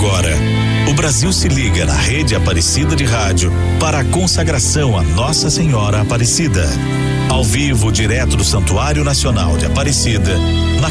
agora, o Brasil se liga na Rede Aparecida de Rádio para a consagração a Nossa Senhora Aparecida. Ao vivo, direto do Santuário Nacional de Aparecida, na